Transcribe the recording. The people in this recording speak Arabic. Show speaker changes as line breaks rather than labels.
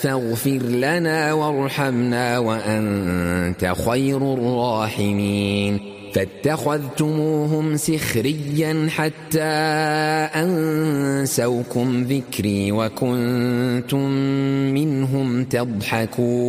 فاغفر لنا وارحمنا وأنت خير الراحمين. فاتخذتموهم سخريا حتى أنسوكم ذكري وكنتم منهم تضحكون.